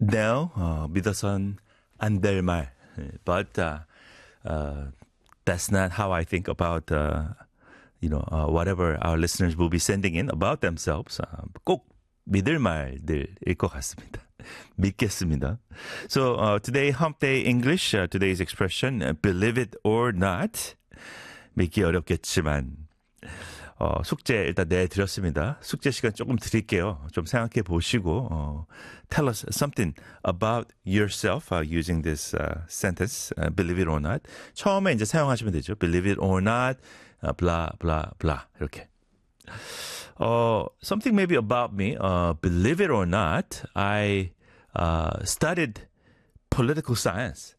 No, 믿어선 안 될 말. But that's not how I think about whatever our listeners will be sending in about themselves. 꼭 믿을 말들일 것 같습니다. 믿겠습니다. So today, Hump Day English, today's expression, believe it or not. 믿기 어렵겠지만 숙제 일단 내드렸습니다. 숙제 시간 조금 드릴게요. 좀 생각해 보시고 tell us something about yourself using this sentence, believe it or not. 처음에 이제 사용하시면 되죠. believe it or not, blah, blah, blah 이렇게. Something maybe about me, believe it or not, I studied political science.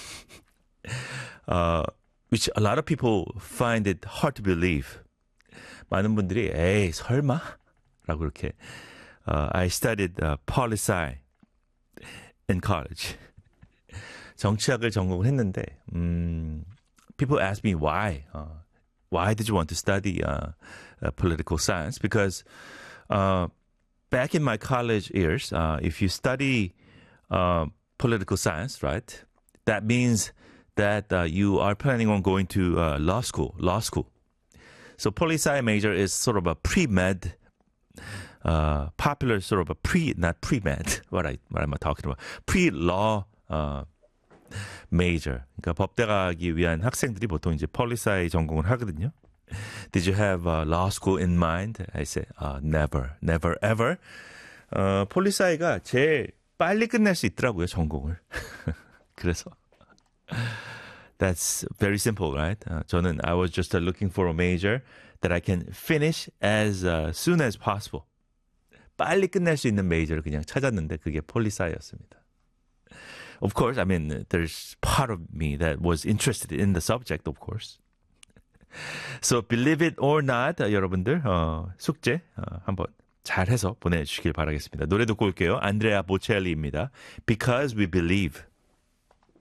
Which a lot of people find it hard to believe. 많은 분들이 에이 설마? 라고 이렇게 I studied poli-sci in college. 정치학을 전공을 했는데 people ask me why. Why did you want to study political science? Because back in my college years, if you study political science, right, that means that you are planning on going to law school. So poli-sci major is sort of a pre-med, popular sort of a not pre-med, what am I talking about? Pre-law major. 그러니까 법대 가기 위한 학생들이 보통 이제 poli-sci 전공을 하거든요. Did you have law school in mind? I said, never, ever. poli-sci가 제일 빨리 끝낼 수 있더라고요, 전공을. 그래서. That's very simple, right? 저는 I was just looking for a major that I can finish as soon as possible. 빨리 끝낼 수 있는 메이저를 그냥 찾았는데 그게 폴리사이였습니다. Of course, I mean, there's part of me that was interested in the subject, of course. So, believe it or not, 여러분들 숙제 한번 잘해서 보내주시길 바라겠습니다. 노래 듣고 올게요. 안드레아 보첼리입니다. Because we believe.